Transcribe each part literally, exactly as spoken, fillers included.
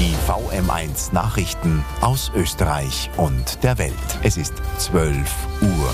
Die V M eins Nachrichten aus Österreich und der Welt. Es ist zwölf Uhr.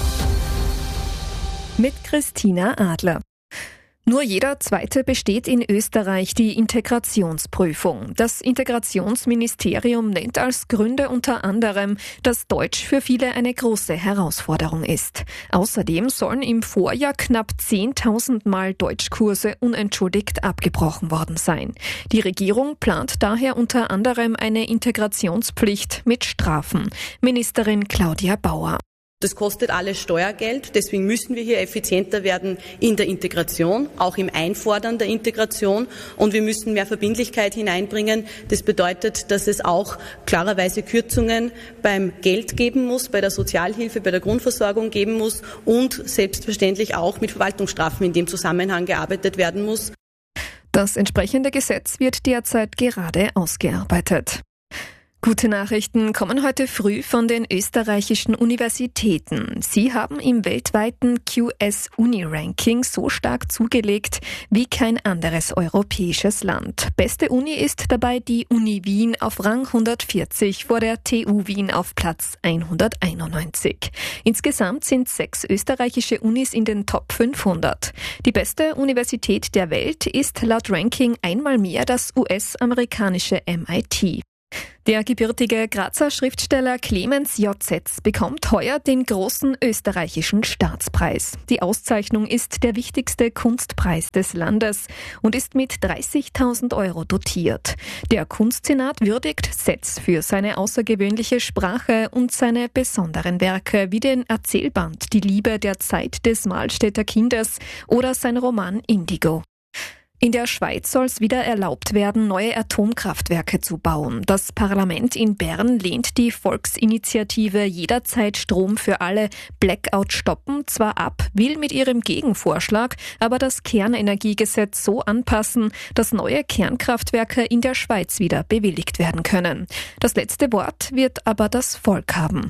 Mit Christina Adler. Nur jeder Zweite besteht in Österreich die Integrationsprüfung. Das Integrationsministerium nennt als Gründe unter anderem, dass Deutsch für viele eine große Herausforderung ist. Außerdem sollen im Vorjahr knapp zehntausend Mal Deutschkurse unentschuldigt abgebrochen worden sein. Die Regierung plant daher unter anderem eine Integrationspflicht mit Strafen. Ministerin Claudia Bauer. Das kostet alles Steuergeld, deswegen müssen wir hier effizienter werden in der Integration, auch im Einfordern der Integration, und wir müssen mehr Verbindlichkeit hineinbringen. Das bedeutet, dass es auch klarerweise Kürzungen beim Geld geben muss, bei der Sozialhilfe, bei der Grundversorgung geben muss und selbstverständlich auch mit Verwaltungsstrafen in dem Zusammenhang gearbeitet werden muss. Das entsprechende Gesetz wird derzeit gerade ausgearbeitet. Gute Nachrichten kommen heute früh von den österreichischen Universitäten. Sie haben im weltweiten Q S-Uni-Ranking so stark zugelegt wie kein anderes europäisches Land. Beste Uni ist dabei die Uni Wien auf Rang hundertvierzig vor der T U Wien auf Platz hunderteinundneunzig. Insgesamt sind sechs österreichische Unis in den Top fünfhundert. Die beste Universität der Welt ist laut Ranking einmal mehr das U S-amerikanische M I T. Der gebürtige Grazer Schriftsteller Clemens J. Setz bekommt heuer den großen österreichischen Staatspreis. Die Auszeichnung ist der wichtigste Kunstpreis des Landes und ist mit dreißigtausend Euro dotiert. Der Kunstsenat würdigt Setz für seine außergewöhnliche Sprache und seine besonderen Werke wie den Erzählband Die Liebe der Zeit des Mahlstädter Kindes oder sein Roman Indigo. In der Schweiz soll es wieder erlaubt werden, neue Atomkraftwerke zu bauen. Das Parlament in Bern lehnt die Volksinitiative Jederzeit Strom für alle Blackout stoppen zwar ab, will mit ihrem Gegenvorschlag aber das Kernenergiegesetz so anpassen, dass neue Kernkraftwerke in der Schweiz wieder bewilligt werden können. Das letzte Wort wird aber das Volk haben.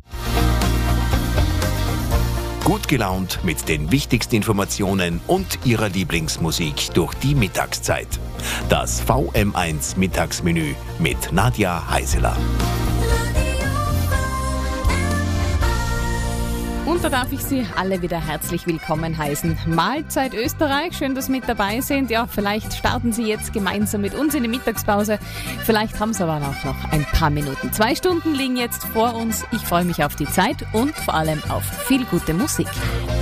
Gut gelaunt mit den wichtigsten Informationen und Ihrer Lieblingsmusik durch die Mittagszeit. Das V M eins Mittagsmenü mit Nadja Heiseler. Und da darf ich Sie alle wieder herzlich willkommen heißen. Mahlzeit Österreich, schön, dass Sie mit dabei sind. Ja, vielleicht starten Sie jetzt gemeinsam mit uns in die Mittagspause. Vielleicht haben Sie aber auch noch ein paar Minuten. Zwei Stunden liegen jetzt vor uns. Ich freue mich auf die Zeit und vor allem auf viel gute Musik.